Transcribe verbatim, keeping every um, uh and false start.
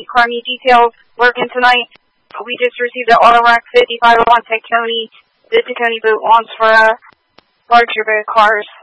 crummy details working tonight. We just received an auto rack fifty-five oh one Tacony. The Tacony boat wants for uh, larger boat cars.